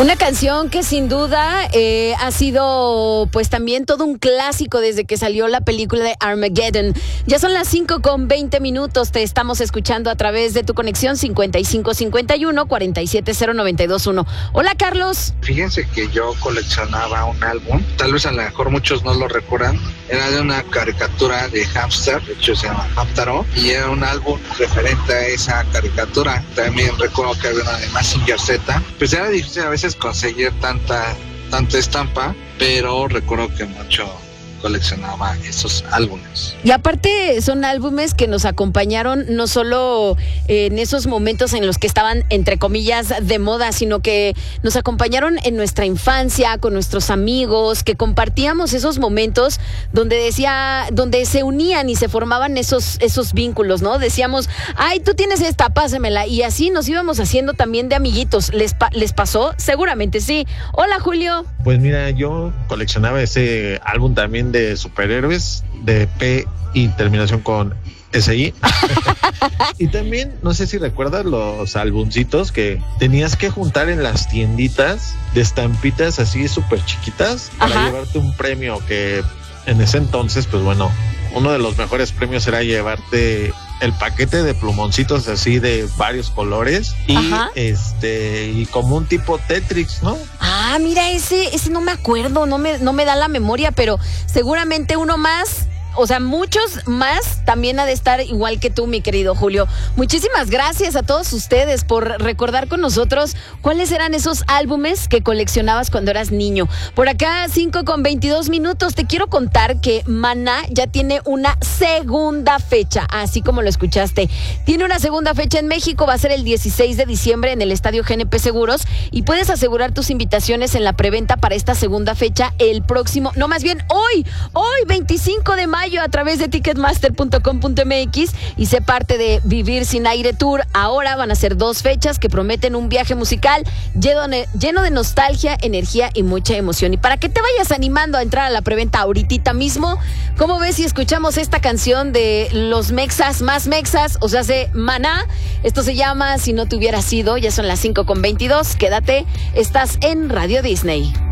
Una canción que sin duda ha sido pues también todo un clásico desde que salió la película de Armageddon. Ya son las 5:20. Te estamos escuchando a través de tu conexión 5551-470-921. Hola, Carlos. Fíjense que yo coleccionaba un álbum, tal vez a lo mejor muchos no lo recuerdan, era de una caricatura de hámster, de hecho se llama Hamtaro, y era un álbum referente a esa caricatura. También recuerdo que había una de Mazinger Z. Pues era difícil a veces conseguir tanta estampa, pero recuerdo que mucho coleccionaba esos álbumes. Y aparte son álbumes que nos acompañaron no solo en esos momentos en los que estaban entre comillas de moda, sino que nos acompañaron en nuestra infancia con nuestros amigos, que compartíamos esos momentos donde se unían y se formaban esos vínculos, ¿no? Decíamos, ay, tú tienes esta, pásamela, y así nos íbamos haciendo también de amiguitos. ¿Les pasó? Seguramente sí. Hola, Julio. Pues mira, yo coleccionaba ese álbum también de superhéroes, de P y terminación con SI. Y también, no sé si recuerdas los álbumcitos que tenías que juntar en las tienditas de estampitas así súper chiquitas para llevarte un premio, que en ese entonces, pues bueno, uno de los mejores premios era llevarte el paquete de plumoncitos así de varios colores y como un tipo Tetris, ¿no? Ah, mira, ese no me acuerdo, no me da la memoria, pero seguramente uno más, o sea, muchos más también ha de estar igual que tú, mi querido Julio. Muchísimas gracias a todos ustedes por recordar con nosotros cuáles eran esos álbumes que coleccionabas cuando eras niño. Por acá, 5:22. Te quiero contar que Maná ya tiene una segunda fecha, así como lo escuchaste. Tiene una segunda fecha en México, va a ser el 16 de diciembre en el Estadio GNP Seguros, y puedes asegurar tus invitaciones en la preventa para esta segunda fecha hoy, 25 de mayo, a través de ticketmaster.com.mx, y sé parte de Vivir Sin Aire Tour. Ahora van a ser 2 fechas que prometen un viaje musical lleno de nostalgia, energía y mucha emoción. Y para que te vayas animando a entrar a la preventa ahorita mismo, ¿cómo ves si escuchamos esta canción de los mexas más mexas, o sea, de Maná? Esto se llama Si No Te Hubiera Sido. Ya son las 5:22. Quédate, estás en Radio Disney.